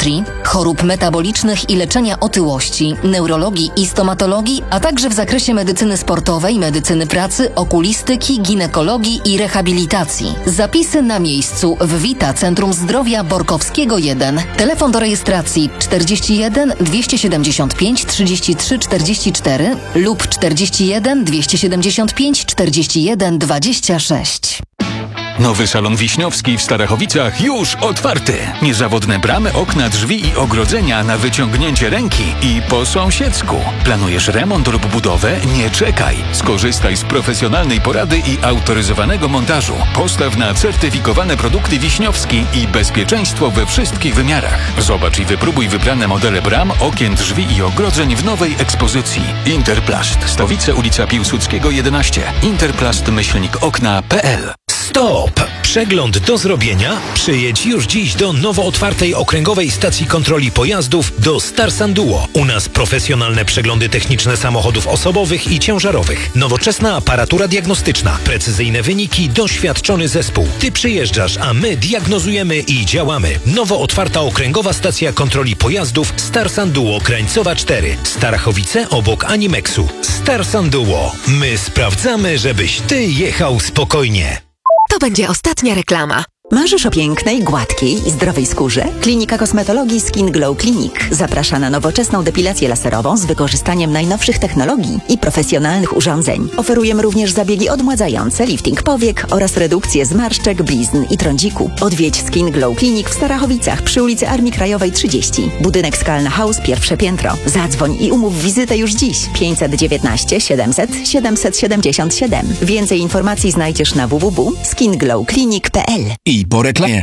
pediatrii, chorób metabolicznych i leczenia otyłości, neurologii i stomatologii, a także w zakresie medycyny sportowej, medycyny pracy, okulistyki, ginekologii i rehabilitacji. Zapisy na miejscu w Vita Centrum Zdrowia Borkowskiego 1. Telefon do rejestracji 41 275 33 44 lub 41 275 41 26. Nowy salon Wiśniowski w Starachowicach już otwarty. Niezawodne bramy, okna, drzwi i ogrodzenia na wyciągnięcie ręki i po sąsiedzku. Planujesz remont lub budowę? Nie czekaj. Skorzystaj z profesjonalnej porady i autoryzowanego montażu. Postaw na certyfikowane produkty Wiśniowski i bezpieczeństwo we wszystkich wymiarach. Zobacz i wypróbuj wybrane modele bram, okien, drzwi i ogrodzeń w nowej ekspozycji. Interplast. Stowice, ulica Piłsudskiego 11. Interplast-okna.pl. Stop! Przegląd do zrobienia? Przyjedź już dziś do nowo otwartej okręgowej stacji kontroli pojazdów do Starsanduo. U nas profesjonalne przeglądy techniczne samochodów osobowych i ciężarowych. Nowoczesna aparatura diagnostyczna, precyzyjne wyniki, doświadczony zespół. Ty przyjeżdżasz, a my diagnozujemy i działamy. Nowo otwarta okręgowa stacja kontroli pojazdów Starsanduo Krańcowa 4. Starachowice obok Animexu. Starsanduo. My sprawdzamy, żebyś ty jechał spokojnie. To będzie ostatnia reklama. Marzysz o pięknej, gładkiej i zdrowej skórze? Klinika Kosmetologii Skin Glow Clinic zaprasza na nowoczesną depilację laserową z wykorzystaniem najnowszych technologii i profesjonalnych urządzeń. Oferujemy również zabiegi odmładzające, lifting powiek oraz redukcję zmarszczek, blizn i trądziku. Odwiedź Skin Glow Clinic w Starachowicach przy ulicy Armii Krajowej 30. Budynek Skalna House, pierwsze piętro. Zadzwoń i umów wizytę już dziś. 519 700 777. Więcej informacji znajdziesz na www.skinglowclinic.pl. I po reklamie.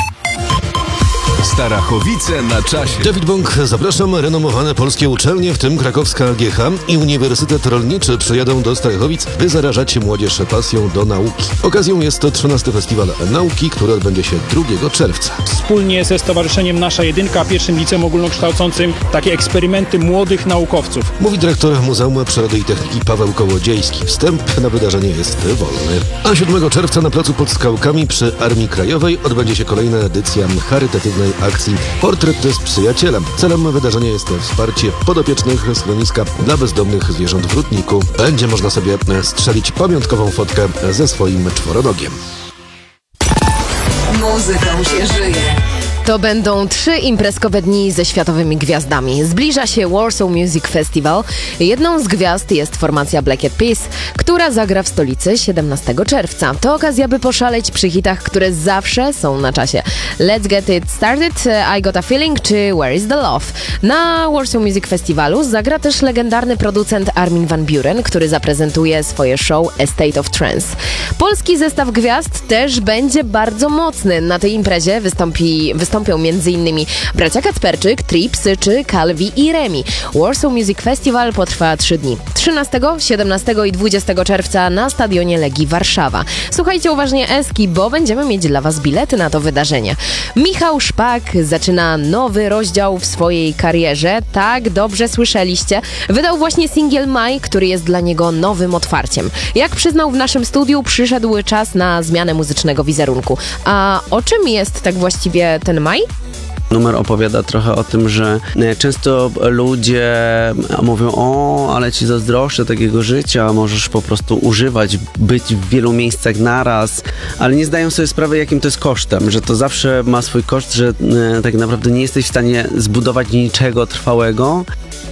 Starachowice na czasie. David Bąk, zapraszam. Renomowane polskie uczelnie, w tym krakowska AGH i Uniwersytet Rolniczy przyjadą do Starachowic, by zarażać młodzież pasją do nauki. Okazją jest 13. Festiwal Nauki, który odbędzie się 2 czerwca. Wspólnie ze Stowarzyszeniem Nasza Jedynka, pierwszym liceum ogólnokształcącym, takie eksperymenty młodych naukowców. Mówi dyrektor Muzeum Przyrody i Techniki Paweł Kołodziejski. Wstęp na wydarzenie jest wolny. A 7 czerwca na placu pod Skałkami przy Armii Krajowej odbędzie się kolejna edycja charytatywnej akcji Portret z przyjacielem. Celem wydarzenia jest wsparcie podopiecznych schroniska dla bezdomnych zwierząt w Rudniku. Będzie można sobie strzelić pamiątkową fotkę ze swoim czworonogiem. Muzyką się żyje. To będą 3 imprezkowe dni ze światowymi gwiazdami. Zbliża się Warsaw Music Festival. Jedną z gwiazd jest formacja Black Eyed Peas, która zagra w stolicy 17 czerwca. To okazja, by poszaleć przy hitach, które zawsze są na czasie. Let's Get It Started, I Got a Feeling czy Where is the Love. Na Warsaw Music Festivalu zagra też legendarny producent Armin van Buuren, który zaprezentuje swoje show A State of Trance. Polski zestaw gwiazd też będzie bardzo mocny. Na tej imprezie wystąpią m.in. bracia Kacperczyk, Trips czy Calvi i Remi. Warsaw Music Festival potrwa 3 dni. 13, 17 i 20 czerwca na stadionie Legii Warszawa. Słuchajcie uważnie Eski, bo będziemy mieć dla Was bilety na to wydarzenie. Michał Szpak zaczyna nowy rozdział w swojej karierze. Tak, dobrze słyszeliście. Wydał właśnie singiel Maj, który jest dla niego nowym otwarciem. Jak przyznał w naszym studiu, przyszedł czas na zmianę muzycznego wizerunku. A o czym jest tak właściwie ten Maj? Numer opowiada trochę o tym, że często ludzie mówią: o, ale ci zazdroszczę takiego życia, możesz po prostu używać, być w wielu miejscach naraz, ale nie zdają sobie sprawy, jakim to jest kosztem, że to zawsze ma swój koszt, że tak naprawdę nie jesteś w stanie zbudować niczego trwałego.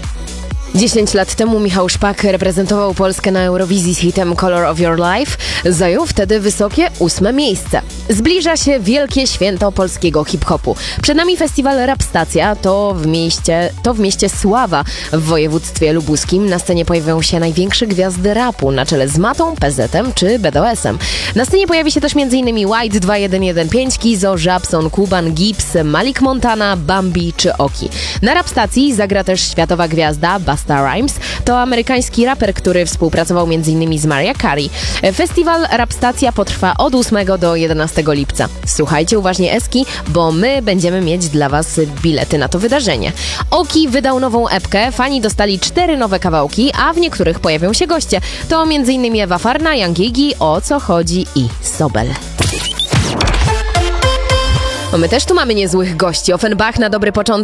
10 lat temu Michał Szpak reprezentował Polskę na Eurowizji z hitem Color of Your Life. Zajął wtedy wysokie 8. miejsce. Zbliża się wielkie święto polskiego hip-hopu. Przed nami festiwal Rap Stacja, to w mieście Sława w województwie lubuskim. Na scenie pojawią się największe gwiazdy rapu na czele z Matą, PZ-em czy BDOS-em. Na scenie pojawi się też m.in. White 2115, Kizo, Żabson, Kuban, Gibbs, Malik Montana, Bambi czy Oki. Na Rap Stacji zagra też światowa gwiazda Busta Rhymes. To amerykański raper, który współpracował m.in. z Mariah Carey. Festiwal Rap Stacja potrwa od 8 do 11 lipca. Słuchajcie uważnie Eski, bo my będziemy mieć dla Was bilety na to wydarzenie. Oki wydał nową epkę, fani dostali 4 nowe kawałki, a w niektórych pojawią się goście. To m.in. Ewa Farna, Young Iggy, O co chodzi i Sobel. My też tu mamy niezłych gości. Offenbach na dobry początek.